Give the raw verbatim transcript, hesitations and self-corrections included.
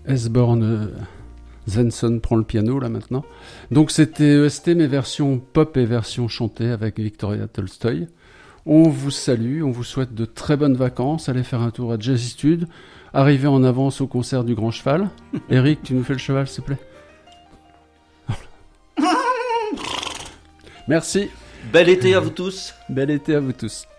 Esborn euh, Zenson prend le piano là maintenant. Donc c'était E S T mais version pop et version chantée avec Victoria Tolstoy. On vous salue, on vous souhaite de très bonnes vacances. Allez faire un tour à Jazzitude. Arrivez en avance au concert du Grand Cheval. Eric, tu nous fais le cheval s'il te plaît. Merci. Bel été à vous tous. Bel été à vous tous.